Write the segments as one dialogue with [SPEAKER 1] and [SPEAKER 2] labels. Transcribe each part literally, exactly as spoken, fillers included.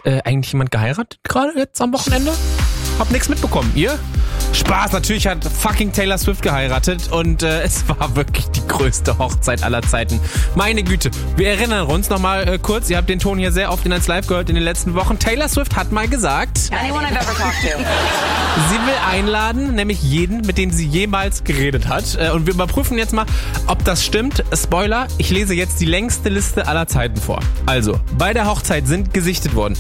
[SPEAKER 1] Hat äh, eigentlich jemand geheiratet gerade jetzt am Wochenende? Hab nichts mitbekommen. Ihr? Spaß, natürlich hat fucking Taylor Swift geheiratet und äh, es war wirklich die größte Hochzeit aller Zeiten. Meine Güte, wir erinnern uns nochmal äh, kurz, ihr habt den Ton hier sehr oft in eins Live gehört in den letzten Wochen. Taylor Swift hat mal gesagt,
[SPEAKER 2] Anyone I've ever talked to.
[SPEAKER 1] Sie will einladen, nämlich jeden, mit dem sie jemals geredet hat. Äh, und wir überprüfen jetzt mal, ob das stimmt. Spoiler, ich lese jetzt die längste Liste aller Zeiten vor. Also, bei der Hochzeit sind gesichtet worden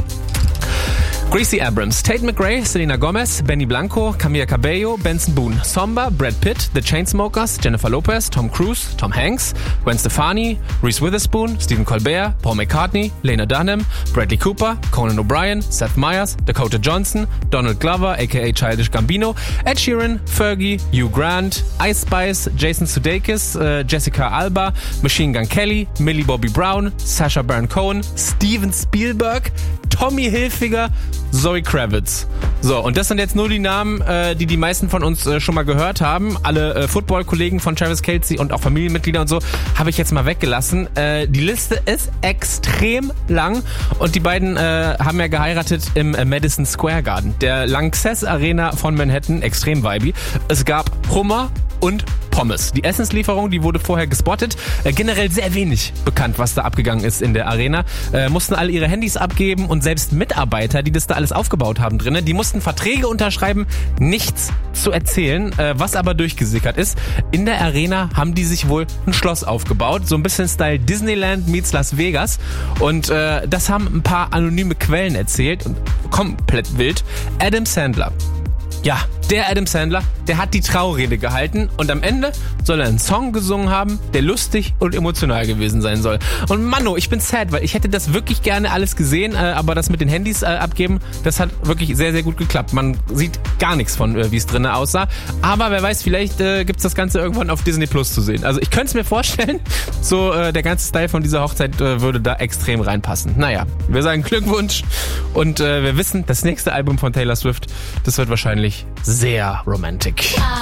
[SPEAKER 1] Gracie Abrams, Tate McRae, Selena Gomez, Benny Blanco, Camila Cabello, Benson Boone, Somba, Brad Pitt, The Chainsmokers, Jennifer Lopez, Tom Cruise, Tom Hanks, Gwen Stefani, Reese Witherspoon, Stephen Colbert, Paul McCartney, Lena Dunham, Bradley Cooper, Conan O'Brien, Seth Meyers, Dakota Johnson, Donald Glover, aka Childish Gambino, Ed Sheeran, Fergie, Hugh Grant, Ice Spice, Jason Sudeikis, äh, Jessica Alba, Machine Gun Kelly, Millie Bobby Brown, Sacha Baron Cohen, Steven Spielberg, Tommy Hilfiger, Zoe Kravitz. So, und das sind jetzt nur die Namen, äh, die die meisten von uns äh, schon mal gehört haben. Alle äh, Football-Kollegen von Travis Kelce und auch Familienmitglieder und so habe ich jetzt mal weggelassen. Äh, die Liste ist extrem lang und die beiden äh, haben ja geheiratet im äh, Madison Square Garden, der Lanxess Arena von Manhattan, extrem vibey. Es gab Hummer und Pommes. Die Essenslieferung, die wurde vorher gespottet. Äh, generell sehr wenig bekannt, was da abgegangen ist in der Arena. Äh, mussten alle ihre Handys abgeben und selbst Mitarbeiter, die das da alles aufgebaut haben drinnen, die mussten Verträge unterschreiben, nichts zu erzählen. Äh, was aber durchgesickert ist, in der Arena haben die sich wohl ein Schloss aufgebaut, so ein bisschen Style Disneyland meets Las Vegas. Und äh, das haben ein paar anonyme Quellen erzählt und komplett wild. Adam Sandler. Ja, der Adam Sandler, der hat die Traurede gehalten und am Ende soll er einen Song gesungen haben, der lustig und emotional gewesen sein soll. Und Manno, ich bin sad, weil ich hätte das wirklich gerne alles gesehen, äh, aber das mit den Handys äh, abgeben, das hat wirklich sehr, sehr gut geklappt. Man sieht gar nichts von, äh, wie es drinnen aussah. Aber wer weiß, vielleicht äh, gibt's das Ganze irgendwann auf Disney Plus zu sehen. Also ich könnte es mir vorstellen, so äh, der ganze Style von dieser Hochzeit äh, würde da extrem reinpassen. Naja, wir sagen Glückwunsch und äh, wir wissen, das nächste Album von Taylor Swift, das wird wahrscheinlich sehr romantic.